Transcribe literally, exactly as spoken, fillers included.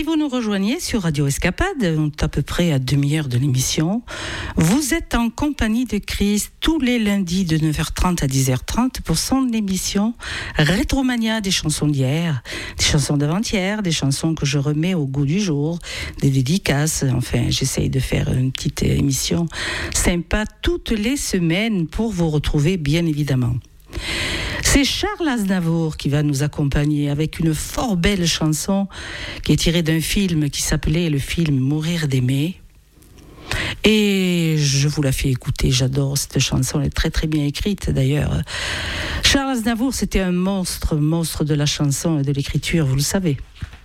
vous nous rejoignez sur Radio Escapade, on est à peu près à demi-heure de l'émission, vous êtes en compagnie de Chris tous les lundis de neuf heures trente à dix heures trente pour son émission Rétromania, des chansons d'hier, des chansons d'avant-hier, des chansons que je remets au goût du jour, des dédicaces. Enfin, j'essaye de faire une petite émission sympa toutes les semaines pour vous retrouver, bien évidemment. C'est Charles Aznavour qui va nous accompagner avec une fort belle chanson qui est tirée d'un film qui s'appelait le film Mourir d'aimer. Et je vous la fais écouter, j'adore cette chanson, elle est très très bien écrite d'ailleurs. Charles Aznavour, c'était un monstre, monstre de la chanson et de l'écriture, vous le savez.